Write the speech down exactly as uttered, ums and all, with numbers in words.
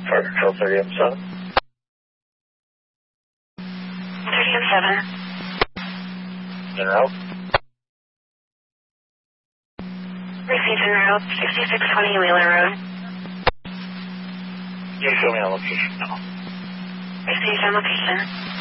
for control thirty M seven. thirty M seven. En route. Received en route, sixty-six twenty Wheeler Road. Can you show me on location now? Received on location.